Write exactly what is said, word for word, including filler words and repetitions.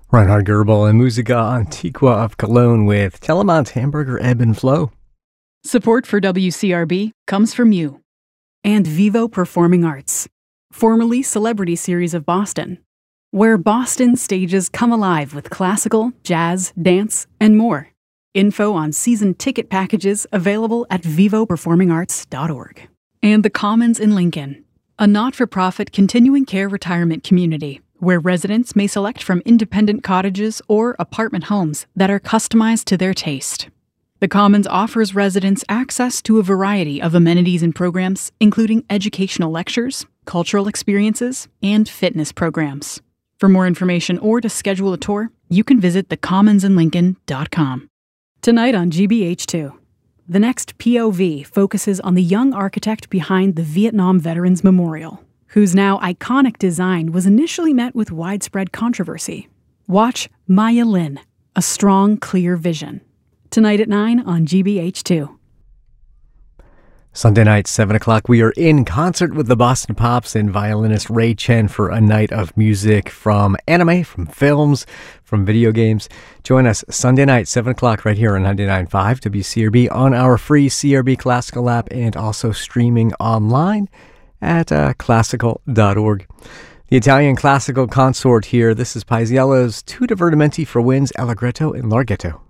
Reinhard Goebel and Musica Antiqua of Cologne with Telemann's Hamburger Ebb and Flow. Support for W C R B comes from you. And Vivo Performing Arts, formerly Celebrity Series of Boston, where Boston stages come alive with classical, jazz, dance, and more. Info on season ticket packages available at vivo performing arts dot org. And the Commons in Lincoln, a not-for-profit continuing care retirement community where residents may select from independent cottages or apartment homes that are customized to their taste. The Commons offers residents access to a variety of amenities and programs, including educational lectures, cultural experiences, and fitness programs. For more information or to schedule a tour, you can visit the commons in lincoln dot com. Tonight on G B H two, the next P O V focuses on the young architect behind the Vietnam Veterans Memorial, whose now iconic design was initially met with widespread controversy. Watch Maya Lin, A Strong, Clear Vision. Tonight at nine on G B H two. Sunday night, seven o'clock, we are in concert with the Boston Pops and violinist Ray Chen for a night of music from anime, from films, from video games. Join us Sunday night, seven o'clock, right here on ninety-nine point five W C R B on our free C R B Classical app and also streaming online at uh, classical dot org. The Italian classical consort here. This is Paisiello's Tu divertimenti for winds Allegretto and Larghetto.